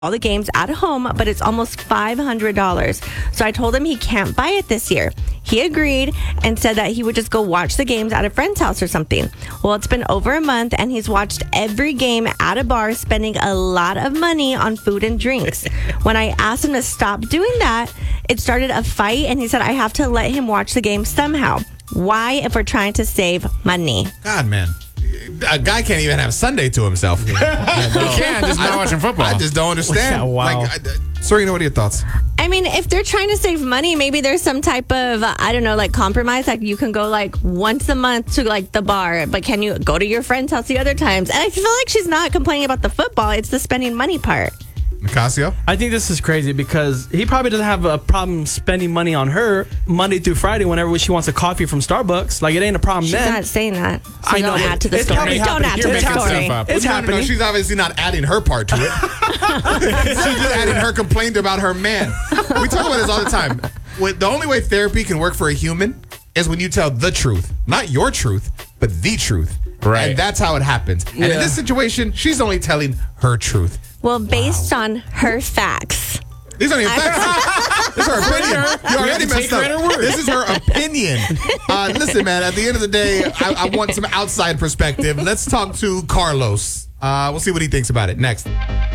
all the games at home, but it's almost $500. So I told him he can't buy it this year. He agreed and said that he would just go watch the games at a friend's house or something. Well, it's been over a month and he's watched every game at a bar, spending a lot of money on food and drinks. When I asked him to stop doing that, it started a fight and he said I have to let him watch the game somehow. Why, if we're trying to save money? God, man. A guy can't even have Sunday to himself. He can, just not watching football. I just don't understand. Yeah, wow. Serena, what are your thoughts? I mean, if they're trying to save money, maybe there's some type of, I don't know, like compromise. Like you can go like once a month to like the bar, but can you go to your friend's house the other times? And I feel like she's not complaining about the football. It's the spending money part. Nicasio? I think this is crazy because he probably doesn't have a problem spending money on her Monday through Friday whenever she wants a coffee from Starbucks. Like, it ain't a problem She's then. not saying that. So I know, don't add to the it's story. probably Don't happening. add to You're the making story. stuff up. It's happening. She's obviously not adding her part to it. She's just adding her complaint about her man. We talk about this all the time. The only way therapy can work for a human is when you tell the truth. Not your truth, but the truth. Right. And that's how it happens. And in this situation, she's only telling her truth. Well, based on her facts. These aren't even facts. This is her opinion. You already messed up. This is her opinion. Listen, man, at the end of the day, I want some outside perspective. Let's talk to Carlos. We'll see what he thinks about it next.